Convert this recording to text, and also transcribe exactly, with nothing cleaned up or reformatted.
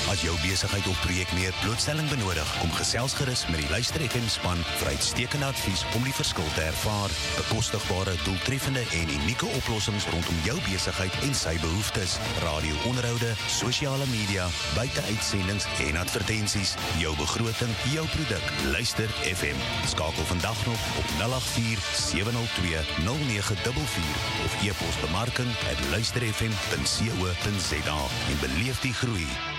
As jou besigheid of projek meer blootstelling benodig, kom gesels gerus met die Luister F M span vir uitstekende advies om die verskil te ervaar. Bekostigbare, doeltreffende en unieke oplossings rondom jou besigheid en sy behoeftes. Radio-onderhoude, sosiale media, buite-uitsendings en advertensies. Jou begroting, jou produk. Luister F M. Skakel vandag nog op nul agt vier sewe nul twee nul nege vier vier of e-pos bemarking at luister f m punt co punt za en beleef die groei.